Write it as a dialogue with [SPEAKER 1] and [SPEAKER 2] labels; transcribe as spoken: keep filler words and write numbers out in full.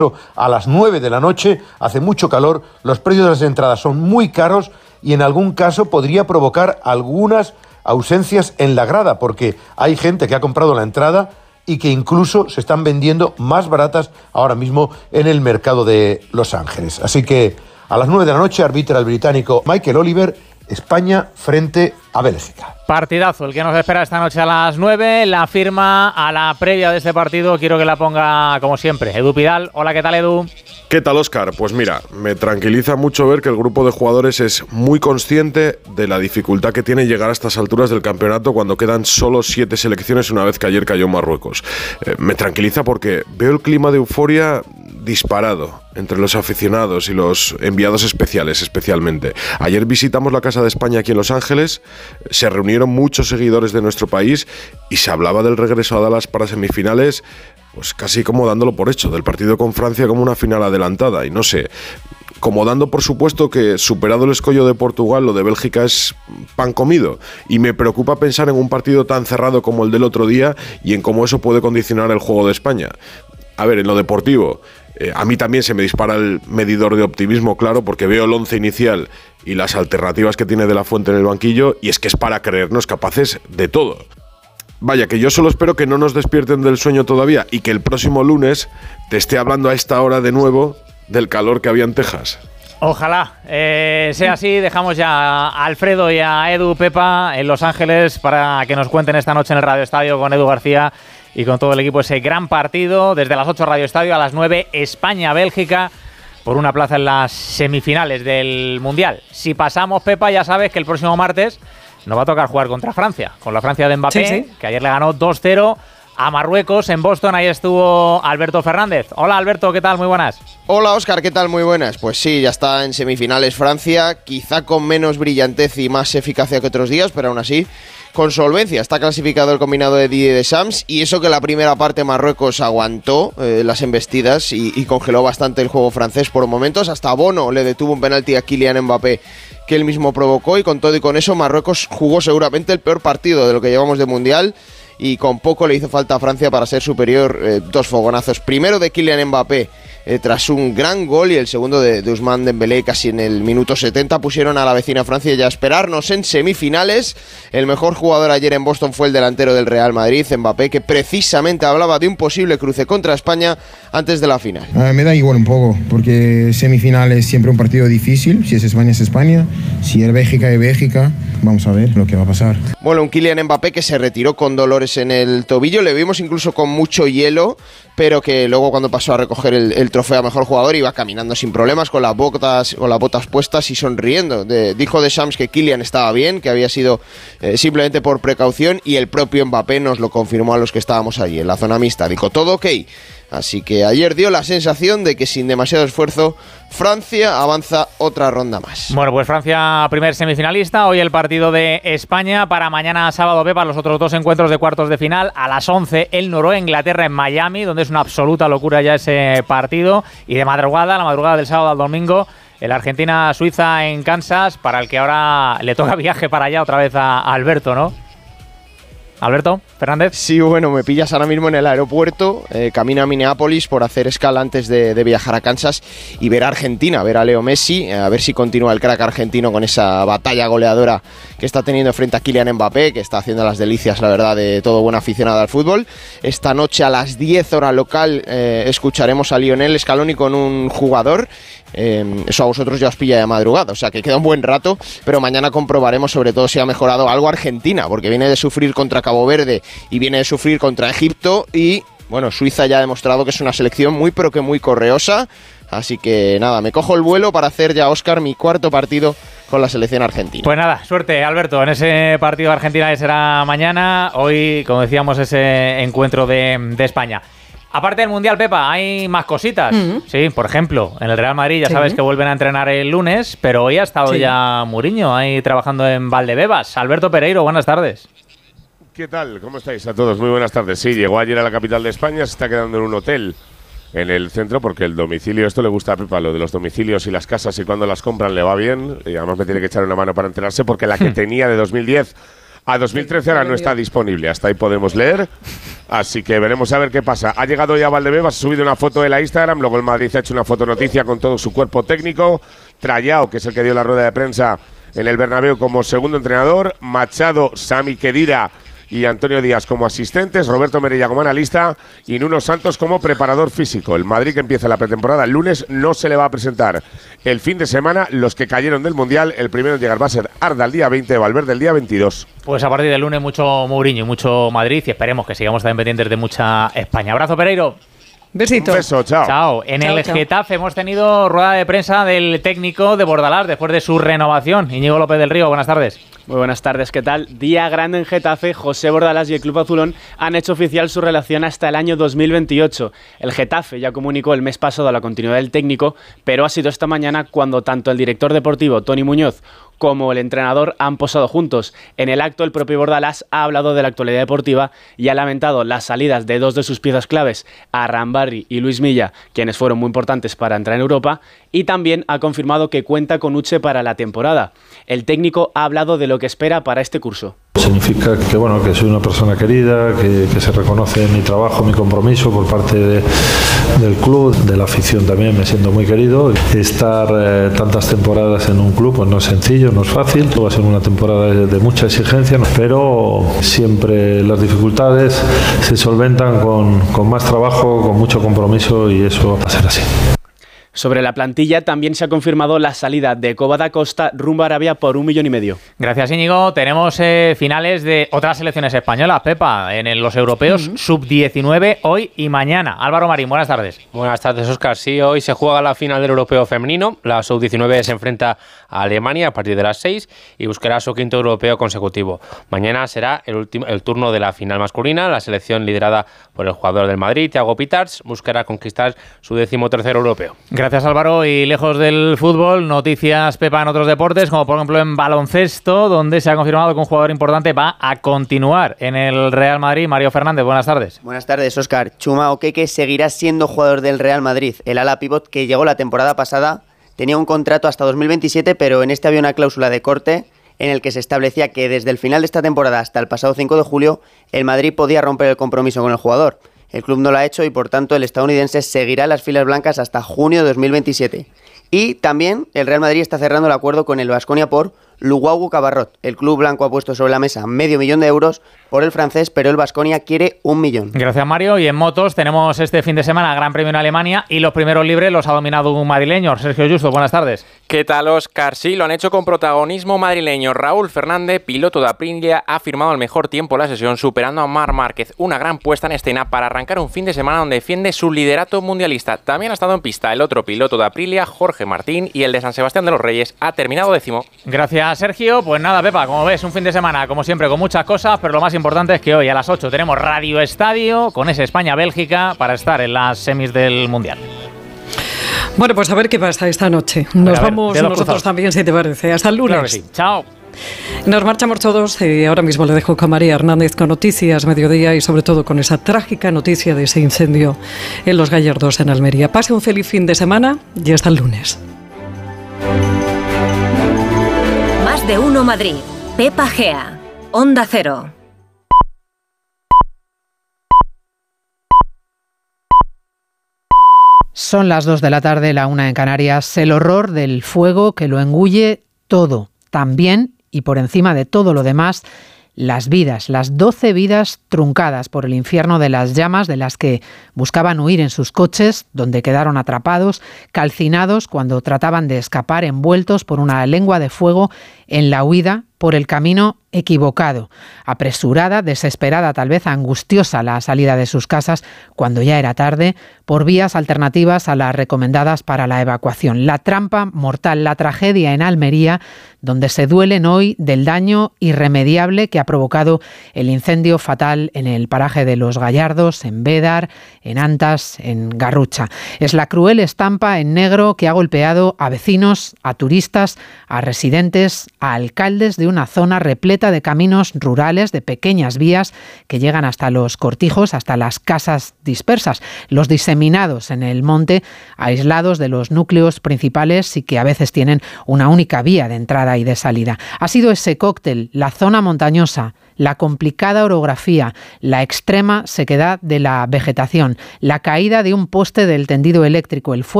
[SPEAKER 1] a las nueve de la noche, hace mucho calor, los precios de las entradas son muy caros y en algún caso podría provocar algunas ausencias en la grada, porque hay gente que ha comprado la entrada y que incluso se están vendiendo más baratas ahora mismo en el mercado de Los Ángeles. Así que a las nueve de la noche arbitra el británico Michael Oliver, España frente a Bélgica.
[SPEAKER 2] Partidazo el que nos espera esta noche a las nueve. La firma a la previa de este partido quiero que la ponga, como siempre, Edu Pidal. Hola, ¿qué tal, Edu?
[SPEAKER 3] ¿Qué tal, Óscar? Pues mira, me tranquiliza mucho ver que el grupo de jugadores es muy consciente de la dificultad que tiene llegar a estas alturas del campeonato cuando quedan solo siete selecciones una vez que ayer cayó Marruecos. Eh, me tranquiliza porque veo el clima de euforia disparado entre los aficionados y los enviados especiales, especialmente. Ayer visitamos la Casa de España aquí en Los Ángeles, se reunieron muchos seguidores de nuestro país y se hablaba del regreso a Dallas para semifinales, pues casi como dándolo por hecho, del partido con Francia como una final adelantada, y no sé, como dando por supuesto que, superado el escollo de Portugal, lo de Bélgica es pan comido, y me preocupa pensar en un partido tan cerrado como el del otro día y en cómo eso puede condicionar el juego de España. A ver, en lo deportivo, eh, a mí también se me dispara el medidor de optimismo, claro, porque veo el once inicial y las alternativas que tiene De La Fuente en el banquillo, y es que es para creernos capaces de todo. Vaya, que yo solo espero que no nos despierten del sueño todavía y que el próximo lunes te esté hablando a esta hora de nuevo del calor que había en Texas.
[SPEAKER 2] Ojalá eh, sea así. Dejamos ya a Alfredo y a Edu Pepa en Los Ángeles para que nos cuenten esta noche en el Radio Estadio con Edu García y con todo el equipo ese gran partido. Desde las ocho Radio Estadio, a las nueve España-Bélgica por una plaza en las semifinales del Mundial. Si pasamos, Pepa, ya sabes que el próximo martes nos va a tocar jugar contra Francia, con la Francia de Mbappé, sí, sí. que ayer le ganó dos cero a Marruecos en Boston. Ahí estuvo Alberto Fernández. Hola, Alberto, ¿qué tal? Muy buenas.
[SPEAKER 4] Hola, Óscar, ¿qué tal? Muy buenas. Pues sí, ya está en semifinales Francia, quizá con menos brillantez y más eficacia que otros días, pero aún así con solvencia. Está clasificado el combinado de Didier Deschamps, y eso que la primera parte Marruecos aguantó eh, las embestidas y, y congeló bastante el juego francés por momentos. Hasta Bono le detuvo un penalti a Kylian Mbappé que él mismo provocó, y con todo y con eso Marruecos jugó seguramente el peor partido de lo que llevamos de Mundial, y con poco le hizo falta a Francia para ser superior. eh, dos fogonazos, primero de Kylian Mbappé eh, tras un gran gol, y el segundo de, de Ousmane Dembélé casi en el minuto setenta, pusieron a la vecina Francia ya a esperarnos en semifinales. El mejor jugador ayer en Boston fue el delantero del Real Madrid, Mbappé, que precisamente hablaba de un posible cruce contra España antes de la final.
[SPEAKER 5] Uh, me da igual un poco, porque semifinal es siempre un partido difícil. Si es España es España, si es Bélgica es Bélgica. Vamos a ver lo que va a pasar.
[SPEAKER 4] Bueno, un Kylian Mbappé que se retiró con dolores en el tobillo, le vimos incluso con mucho hielo, pero que luego cuando pasó a recoger el, el trofeo a mejor jugador iba caminando sin problemas, con las botas, con las botas puestas y sonriendo. De, dijo Deschamps que Kylian estaba bien, que había sido eh, simplemente por precaución, y el propio Mbappé nos lo confirmó a los que estábamos allí en la zona mixta. Dijo todo ok. Así que ayer dio la sensación de que sin demasiado esfuerzo Francia avanza otra ronda más.
[SPEAKER 2] Bueno, pues Francia primer semifinalista. Hoy el partido de España. Para mañana sábado, Pepa, los otros dos encuentros de cuartos de final. A las once el Noruega-Inglaterra en Miami, donde es una absoluta locura ya ese partido. Y de madrugada, la madrugada del sábado al domingo, el Argentina-Suiza en Kansas, para el que ahora le toca viaje para allá otra vez a, a Alberto, ¿no? Alberto Fernández.
[SPEAKER 4] Sí, bueno, me pillas ahora mismo en el aeropuerto, eh, camino a Minneapolis por hacer escala antes de, de viajar a Kansas y ver a Argentina, ver a Leo Messi, eh, a ver si continúa el crack argentino con esa batalla goleadora que está teniendo frente a Kylian Mbappé, que está haciendo las delicias, la verdad, de todo buen aficionado al fútbol. Esta noche a las diez hora local eh, escucharemos a Lionel Scaloni con un jugador. Eh, eso a vosotros ya os pilla de madrugada, o sea que queda un buen rato, pero mañana comprobaremos sobre todo si ha mejorado algo Argentina, porque viene de sufrir contra Cabo Verde y viene de sufrir contra Egipto, y bueno, Suiza ya ha demostrado que es una selección muy pero que muy correosa. Así que nada, me cojo el vuelo para hacer ya, Óscar, mi cuarto partido con la selección argentina.
[SPEAKER 2] Pues nada, suerte, Alberto, en ese partido de Argentina que será mañana. Hoy, como decíamos, ese encuentro de, de España. Aparte del Mundial, Pepa, hay más cositas. Mm-hmm. Sí, por ejemplo, en el Real Madrid ya sí. sabes que vuelven a entrenar el lunes, pero hoy ha estado sí. ya Mourinho ahí trabajando en Valdebebas. Alberto Pereiro, buenas tardes.
[SPEAKER 6] ¿Qué tal? ¿Cómo estáis a todos? Muy buenas tardes. Sí, llegó ayer a la capital de España, se está quedando en un hotel en el centro, porque el domicilio, esto le gusta a Pepa, lo de los domicilios y las casas, y cuando las compran le va bien, y además me tiene que echar una mano para enterarse, porque la que tenía de dos mil diez A dos mil trece ahora no está disponible, hasta ahí podemos leer. Así que veremos a ver qué pasa. Ha llegado ya Valdebebas, ha subido una foto de la Instagram, luego el Madrid ha hecho una fotonoticia con todo su cuerpo técnico. Trayao, que es el que dio la rueda de prensa en el Bernabéu como segundo entrenador. Machado, Sami Khedira y Antonio Díaz como asistentes, Roberto Merella como analista y Nuno Santos como preparador físico. El Madrid, que empieza la pretemporada el lunes, no se le va a presentar el fin de semana. Los que cayeron del Mundial, el primero en llegar va a ser Arda el día veinte, Valverde el día veintidós.
[SPEAKER 2] Pues a partir del lunes mucho Mourinho y mucho Madrid, y esperemos que sigamos también pendientes de mucha España. Abrazo, Pereiro.
[SPEAKER 7] Besito.
[SPEAKER 6] Un beso, chao.
[SPEAKER 2] Chao. En
[SPEAKER 7] Chao,
[SPEAKER 2] el
[SPEAKER 7] chao.
[SPEAKER 2] Getafe hemos tenido rueda de prensa del técnico de Bordalás después de su renovación. Íñigo López del Río, buenas tardes.
[SPEAKER 8] Muy buenas tardes, ¿qué tal? Día grande en Getafe. José Bordalás y el Club Azulón han hecho oficial su relación hasta el año dos mil veintiocho. El Getafe ya comunicó el mes pasado la continuidad del técnico, pero ha sido esta mañana cuando tanto el director deportivo, Toni Muñoz, como el entrenador han posado juntos. En el acto, el propio Bordalás ha hablado de la actualidad deportiva y ha lamentado las salidas de dos de sus piezas claves, Arrambarri y Luis Milla, quienes fueron muy importantes para entrar en Europa, y también ha confirmado que cuenta con Uche para la temporada. El técnico ha hablado de lo que espera para este curso.
[SPEAKER 9] Significa que bueno que soy una persona querida, que, que se reconoce mi trabajo, mi compromiso por parte de, del club, de la afición también, me siento muy querido. Estar eh, tantas temporadas en un club pues no es sencillo, no es fácil, va a ser una temporada de, de mucha exigencia, pero siempre las dificultades se solventan con, con más trabajo, con mucho compromiso, y eso va a ser así.
[SPEAKER 8] Sobre la plantilla también se ha confirmado la salida de Coba da Costa rumbo a Arabia por un millón y medio.
[SPEAKER 2] Gracias, Íñigo. Tenemos eh, finales de otras selecciones españolas, Pepa, en el, los europeos uh-huh. sub diecinueve hoy y mañana. Álvaro Marín, buenas tardes.
[SPEAKER 10] Buenas tardes, Óscar. Sí, hoy se juega la final del europeo femenino. La sub diecinueve se enfrenta a Alemania a partir de las seis y buscará su quinto europeo consecutivo. Mañana será el, último, el turno de la final masculina. La selección, liderada por el jugador del Madrid, Thiago Pitarch, buscará conquistar su decimotercer europeo.
[SPEAKER 2] Gracias, Álvaro. Y lejos del fútbol, noticias, Pepa, en otros deportes, como por ejemplo en baloncesto, donde se ha confirmado que un jugador importante va a continuar en el Real Madrid. Mario Fernández, buenas tardes.
[SPEAKER 11] Buenas tardes, Óscar. Chuma Okeke seguirá siendo jugador del Real Madrid. El ala pívot que llegó la temporada pasada tenía un contrato hasta dos mil veintisiete, pero en este había una cláusula de corte en el que se establecía que desde el final de esta temporada hasta el pasado cinco de julio, el Madrid podía romper el compromiso con el jugador. El club no lo ha hecho y por tanto el estadounidense seguirá las filas blancas hasta junio de dos mil veintisiete. Y también el Real Madrid está cerrando el acuerdo con el Baskonia por Luguagu Cabarrot. El club blanco ha puesto sobre la mesa medio millón de euros por el francés, pero el Baskonia quiere un millón.
[SPEAKER 2] Gracias, Mario. Y en motos tenemos este fin de semana Gran Premio en Alemania y los primeros libres los ha dominado un madrileño. Sergio Justo, buenas tardes.
[SPEAKER 12] ¿Qué tal, Óscar? Sí, lo han hecho con protagonismo madrileño. Raúl Fernández, piloto de Aprilia, ha firmado el mejor tiempo en la sesión, superando a Marc Márquez. Una gran puesta en escena para arrancar un fin de semana donde defiende su liderato mundialista. También ha estado en pista el otro piloto de Aprilia, Jorge Martín, y el de San Sebastián de los Reyes ha terminado décimo.
[SPEAKER 2] Gracias, Sergio. Pues nada, Pepa, como ves, un fin de semana, como siempre, con muchas cosas, pero lo más importante es que hoy a las ocho tenemos Radio Estadio con ese España-Bélgica para estar en las semis del Mundial.
[SPEAKER 7] Bueno, pues a ver qué pasa esta noche. Nos
[SPEAKER 2] ver,
[SPEAKER 7] vamos nosotros
[SPEAKER 2] cruzados.
[SPEAKER 7] también, si te parece. Hasta el lunes.
[SPEAKER 2] Claro que sí. Chao.
[SPEAKER 7] Nos marchamos todos y ahora mismo le dejo con María Hernández con Noticias Mediodía y sobre todo con esa trágica noticia de ese incendio en Los Gallardos, en Almería. Pase un feliz fin de semana y hasta el lunes.
[SPEAKER 13] Más de uno Madrid. Pepa Gea. Onda Cero.
[SPEAKER 14] Son las dos de la tarde, la una en Canarias. El horror del fuego que lo engulle todo. También, y por encima de todo lo demás, las vidas, las doce vidas truncadas por el infierno de las llamas, de las que buscaban huir en sus coches, donde quedaron atrapados, calcinados cuando trataban de escapar, envueltos por una lengua de fuego en la huida por el camino equivocado, apresurada, desesperada, tal vez angustiosa la salida de sus casas cuando ya era tarde, por vías alternativas a las recomendadas para la evacuación. La trampa mortal, la tragedia en Almería, donde se duelen hoy del daño irremediable que ha provocado el incendio fatal en el paraje de Los Gallardos, en Bédar, en Antas, en Garrucha. Es la cruel estampa en negro que ha golpeado a vecinos, a turistas, a residentes, a alcaldes de una zona repleta de caminos rurales, de pequeñas vías que llegan hasta los cortijos, hasta las casas dispersas, los diseminados en el monte, aislados de los núcleos principales y que a veces tienen una única vía de entrada entrada y de salida. Ha sido ese cóctel, la zona montañosa, la complicada orografía, la extrema sequedad de la vegetación, la caída de un poste del tendido eléctrico, el fuego